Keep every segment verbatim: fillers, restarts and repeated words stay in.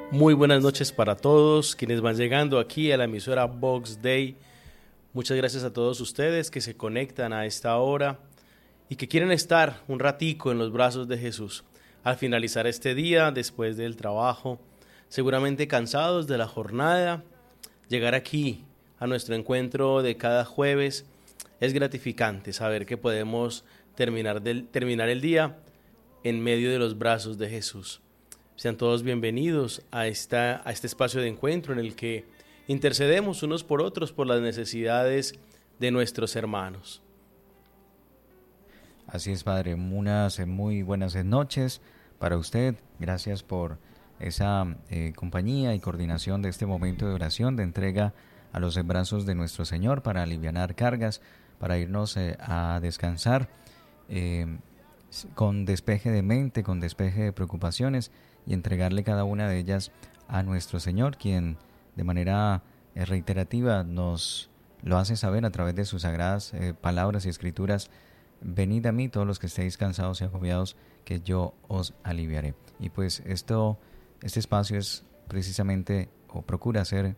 Muy buenas noches para todos quienes van llegando aquí a la emisora Box Day. Muchas gracias a todos ustedes que se conectan a esta hora y que quieren estar un ratico en los brazos de Jesús. Al finalizar este día, después del trabajo, seguramente cansados de la jornada, llegar aquí a nuestro encuentro de cada jueves es gratificante saber que podemos terminar, del, terminar el día en medio de los brazos de Jesús. Sean todos bienvenidos a, esta, a este espacio de encuentro en el que intercedemos unos por otros por las necesidades de nuestros hermanos. Así es, Padre. Unas muy buenas noches para usted. Gracias por esa eh, compañía y coordinación de este momento de oración, de entrega a los brazos de nuestro Señor para alivianar cargas, para irnos eh, a descansar eh, con despeje de mente, con despeje de preocupaciones, y entregarle cada una de ellas a nuestro Señor, quien de manera eh, reiterativa nos lo hace saber a través de sus sagradas eh, palabras y escrituras: venid a mí todos los que estéis cansados y agobiados, que yo os aliviaré. Y pues esto, este espacio es precisamente, o procura ser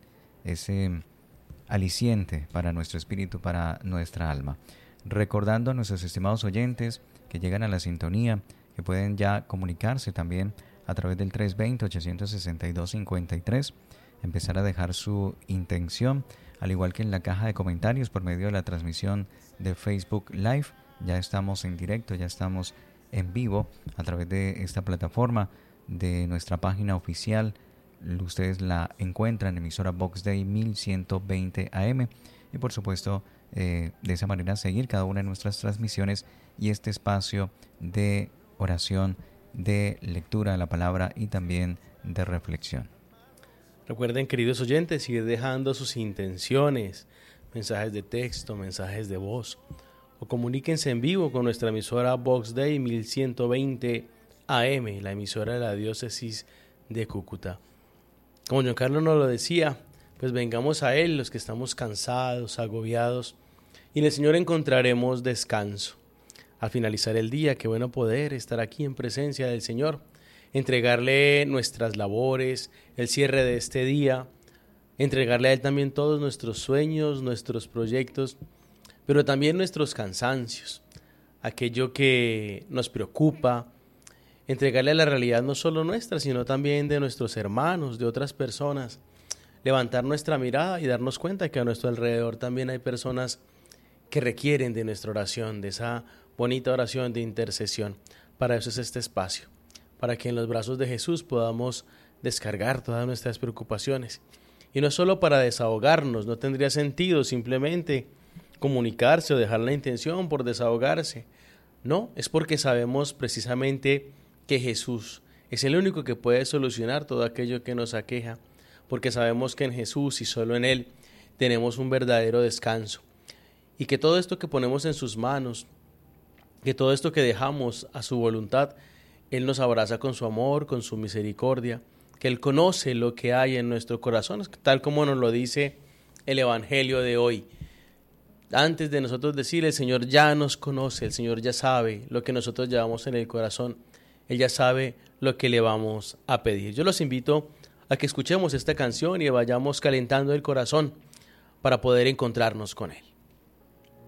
ese aliciente para nuestro espíritu, para nuestra alma. Recordando a nuestros estimados oyentes que llegan a la sintonía, que pueden ya comunicarse también a través del tres dos cero, ocho seis dos, cinco tres, empezar a dejar su intención, al igual que en la caja de comentarios por medio de la transmisión de Facebook Live. Ya estamos en directo, ya estamos en vivo a través de esta plataforma de nuestra página oficial. Ustedes la encuentran en emisora Box Day mil ciento veinte A M, y por supuesto eh, de esa manera seguir cada una de nuestras transmisiones y este espacio de oración, de lectura de la palabra y también de reflexión. Recuerden, queridos oyentes, ir dejando sus intenciones, mensajes de texto, mensajes de voz, o comuníquense en vivo con nuestra emisora Box Day mil ciento veinte A M, la emisora de la diócesis de Cúcuta. Como John Carlos nos lo decía, pues vengamos a Él los que estamos cansados, agobiados, y en el Señor encontraremos descanso. Al finalizar el día, qué bueno poder estar aquí en presencia del Señor, entregarle nuestras labores, el cierre de este día, entregarle a Él también todos nuestros sueños, nuestros proyectos, pero también nuestros cansancios, aquello que nos preocupa, entregarle a la realidad no solo nuestra, sino también de nuestros hermanos, de otras personas, levantar nuestra mirada y darnos cuenta que a nuestro alrededor también hay personas que requieren de nuestra oración, de esa bonita oración de intercesión. Para eso es este espacio, para que en los brazos de Jesús podamos descargar todas nuestras preocupaciones. Y no solo para desahogarnos, no tendría sentido simplemente comunicarse o dejar la intención por desahogarse. No, es porque sabemos precisamente que Jesús es el único que puede solucionar todo aquello que nos aqueja, porque sabemos que en Jesús y solo en Él tenemos un verdadero descanso. Y que todo esto que ponemos en sus manos, que todo esto que dejamos a su voluntad, Él nos abraza con su amor, con su misericordia, que Él conoce lo que hay en nuestro corazón, tal como nos lo dice el Evangelio de hoy. Antes de nosotros decir, el Señor ya nos conoce, el Señor ya sabe lo que nosotros llevamos en el corazón, Él ya sabe lo que le vamos a pedir. Yo los invito a que escuchemos esta canción y vayamos calentando el corazón para poder encontrarnos con Él.